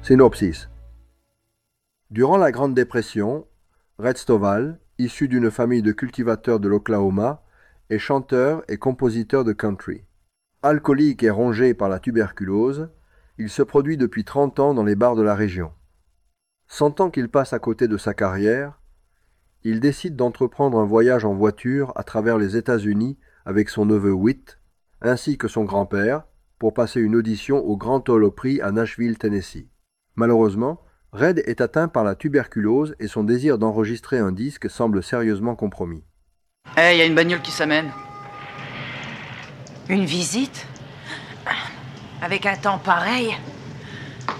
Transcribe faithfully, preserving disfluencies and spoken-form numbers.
Synopsis. Durant la Grande Dépression, Red Stovall, issu d'une famille de cultivateurs de l'Oklahoma, est chanteur et compositeur de country. Alcoolique et rongé par la tuberculose, il se produit depuis trente ans dans les bars de la région. Sentant qu'il passe à côté de sa carrière, il décide d'entreprendre un voyage en voiture à travers les États-Unis avec son neveu Whit, ainsi que son grand-père, pour passer une audition au Grand Ole Opry à Nashville, Tennessee. Malheureusement, Red est atteint par la tuberculose et son désir d'enregistrer un disque semble sérieusement compromis. Eh, hey, y a une bagnole qui s'amène. Une visite? Avec un temps pareil?